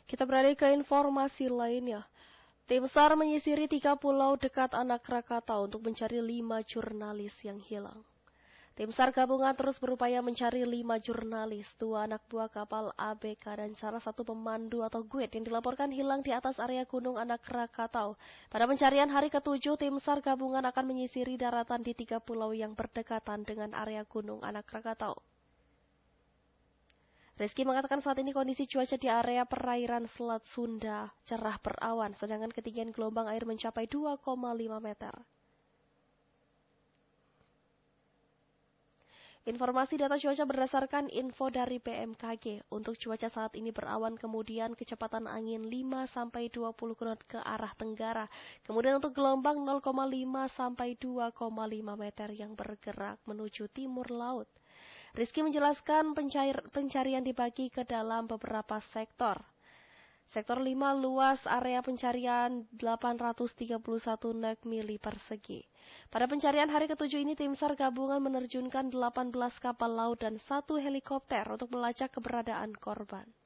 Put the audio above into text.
Kita beralih ke informasi lainnya. Tim SAR menyisiri 3 pulau dekat Anak Krakatau untuk mencari 5 jurnalis yang hilang. Tim SAR gabungan terus berupaya mencari 5 jurnalis, 2 anak buah kapal ABK dan salah satu pemandu atau guide yang dilaporkan hilang di atas area Gunung Anak Krakatau. Pada pencarian hari ke-7, tim SAR gabungan akan menyisiri daratan di 3 pulau yang berdekatan dengan area Gunung Anak Krakatau. Rizky mengatakan saat ini kondisi cuaca di area perairan Selat Sunda cerah berawan, sedangkan ketinggian gelombang air mencapai 2,5 meter. Informasi data cuaca berdasarkan info dari BMKG. Untuk cuaca saat ini berawan, kemudian kecepatan angin 5-20 knot ke arah tenggara. Kemudian untuk gelombang 0,5-2,5 meter yang bergerak menuju timur laut. Rizky menjelaskan pencarian dibagi ke dalam beberapa sektor. Sektor 5 luas area pencarian 831 mili persegi. Pada pencarian hari ke-7 ini tim SAR gabungan menerjunkan 18 kapal laut dan 1 helikopter untuk melacak keberadaan korban.